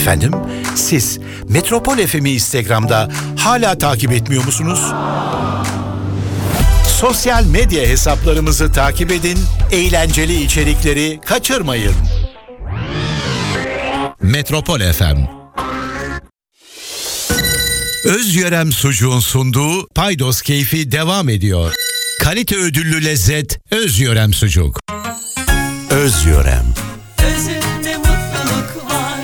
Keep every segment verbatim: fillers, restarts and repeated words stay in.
Efendim, siz Metropol F M'i Instagram'da hala takip etmiyor musunuz? Sosyal medya hesaplarımızı takip edin, eğlenceli içerikleri kaçırmayın. Metropol F M. Özyörem Sucuğun sunduğu Paydos Keyfi devam ediyor. Kalite ödüllü lezzet Özyörem Sucuk. Özyörem. Özünde mutluluk var.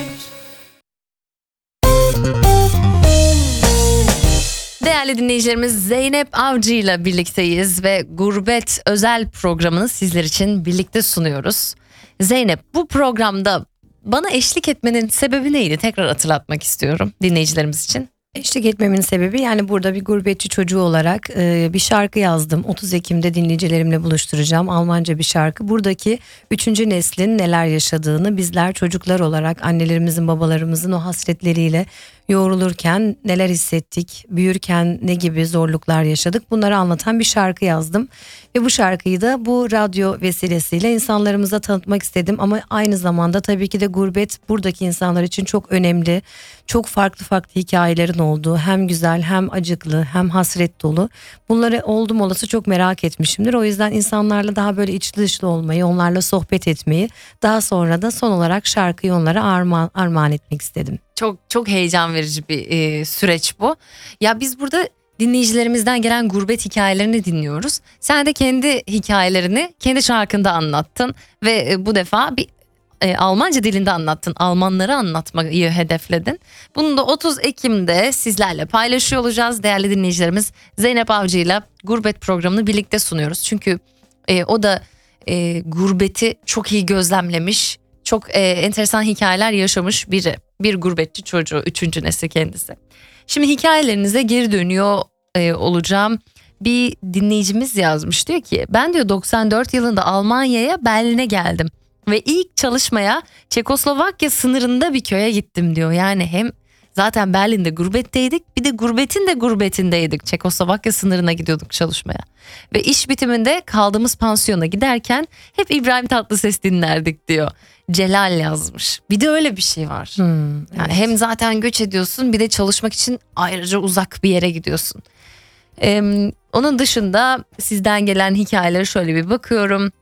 Değerli dinleyicilerimiz, Zeynep Avcı ile birlikteyiz ve Gurbet özel programını sizler için birlikte sunuyoruz. Zeynep, bu programda bana eşlik etmenin sebebi neydi? Tekrar hatırlatmak istiyorum dinleyicilerimiz için. Eşlik etmemin sebebi, yani burada bir gurbetçi çocuğu olarak e, bir şarkı yazdım. otuz Ekim'de dinleyicilerimle buluşturacağım. Almanca bir şarkı. Buradaki üçüncü neslin neler yaşadığını bizler çocuklar olarak annelerimizin, babalarımızın o hasretleriyle yoğrulurken neler hissettik, büyürken ne gibi zorluklar yaşadık, bunları anlatan bir şarkı yazdım. Ve bu şarkıyı da bu radyo vesilesiyle insanlarımıza tanıtmak istedim. Ama aynı zamanda tabii ki de gurbet buradaki insanlar için çok önemli. Çok farklı farklı hikayelerin olduğu, hem güzel hem acıklı hem hasret dolu. Bunları oldum olası çok merak etmişimdir. O yüzden insanlarla daha böyle içli dışlı olmayı, onlarla sohbet etmeyi, daha sonra da son olarak şarkıyı onlara armağan, armağan etmek istedim. Çok çok heyecan verici bir e, süreç bu. Ya biz burada dinleyicilerimizden gelen gurbet hikayelerini dinliyoruz. Sen de kendi hikayelerini kendi şarkında anlattın ve e, bu defa bir e, Almanca dilinde anlattın. Almanları anlatmayı hedefledin. Bunu da otuz Ekim'de sizlerle paylaşıyor olacağız. Değerli dinleyicilerimiz, Zeynep Avcı ile Gurbet programını birlikte sunuyoruz. Çünkü e, o da e, gurbeti çok iyi gözlemlemiş, çok e, enteresan hikayeler yaşamış biri. Bir gurbetçi çocuğu, üçüncü nesil kendisi. Şimdi hikayelerinize geri dönüyor e, olacağım. Bir dinleyicimiz yazmış, diyor ki ben diyor doksan dört yılında Almanya'ya, Berlin'e geldim. Ve ilk çalışmaya Çekoslovakya sınırında bir köye gittim diyor. Yani hem zaten Berlin'de gurbetteydik, bir de gurbetin de gurbetindeydik. Çekoslovakya sınırına gidiyorduk çalışmaya. Ve iş bitiminde kaldığımız pansiyona giderken hep İbrahim Tatlıses dinlerdik diyor. Celal yazmış. Bir de öyle bir şey var. Hmm, yani evet. Hem zaten göç ediyorsun, bir de çalışmak için ayrıca uzak bir yere gidiyorsun. Ee, onun dışında sizden gelen hikayelere şöyle bir bakıyorum.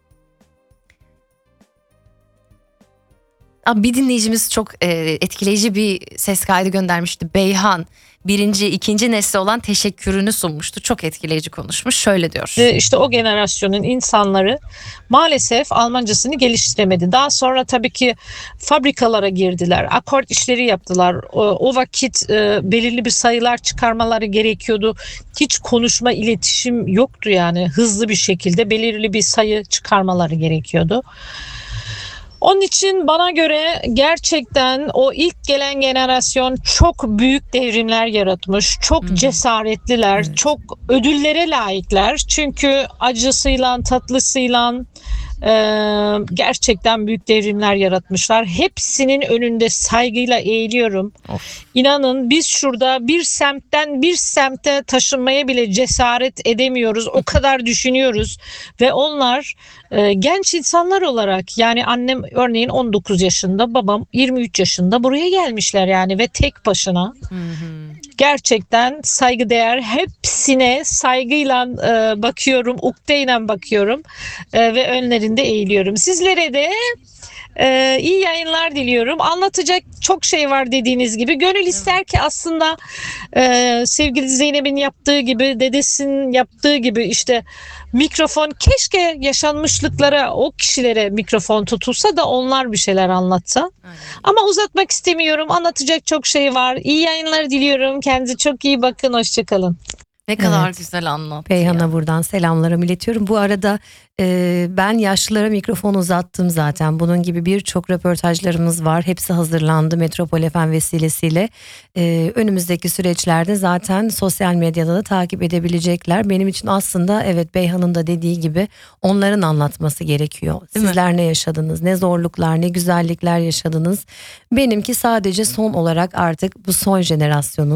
Bir dinleyicimiz çok e, etkileyici bir ses kaydı göndermişti. Beyhan birinci, ikinci nesli olan teşekkürünü sunmuştu. Çok etkileyici konuşmuş. Şöyle diyor. İşte o generasyonun insanları maalesef Almancasını geliştiremedi. Daha sonra tabii ki fabrikalara girdiler. Akort işleri yaptılar. O, o vakit e, belirli bir sayılar çıkarmaları gerekiyordu. Hiç konuşma, iletişim yoktu yani. Hızlı bir şekilde belirli bir sayı çıkarmaları gerekiyordu. Onun için bana göre gerçekten o ilk gelen jenerasyon çok büyük devrimler yaratmış. Çok hmm. cesaretliler, evet. Çok ödüllere layıklar. Çünkü acısıyla, tatlısıyla e, gerçekten büyük devrimler yaratmışlar. Hepsinin önünde saygıyla eğiliyorum. Of. İnanın biz şurada bir semtten bir semte taşınmaya bile cesaret edemiyoruz. O kadar düşünüyoruz ve onlar e, genç insanlar olarak, yani annem örneğin on dokuz yaşında, babam yirmi üç yaşında buraya gelmişler yani ve tek başına. Hı hı. Gerçekten saygıdeğer, hepsine saygıyla e, bakıyorum, ukdeyle bakıyorum e, ve önlerinde eğiliyorum. Sizlere de Ee, iyi yayınlar diliyorum. Anlatacak çok şey var dediğiniz gibi. Gönül ister ki aslında e, sevgili Zeynep'in yaptığı gibi, dedesinin yaptığı gibi işte mikrofon, keşke yaşanmışlıklara, o kişilere mikrofon tutulsa da onlar bir şeyler anlatsa. Aynen. Ama uzatmak istemiyorum. Anlatacak çok şey var. İyi yayınlar diliyorum. Kendinize çok iyi bakın. Hoşçakalın. Ne kadar evet. güzel anlattı. Beyhan'a ya. buradan selamlarımı iletiyorum. Bu arada e, ben yaşlılara mikrofon uzattım zaten. Bunun gibi birçok röportajlarımız var. Hepsi hazırlandı Metropol F M vesilesiyle. E, önümüzdeki süreçlerde zaten sosyal medyada da takip edebilecekler. Benim için aslında evet, Beyhan'ın da dediği gibi onların anlatması gerekiyor. Değil Sizler mi? Ne yaşadınız, ne zorluklar, ne güzellikler yaşadınız. Benimki sadece son olarak artık bu son jenerasyonun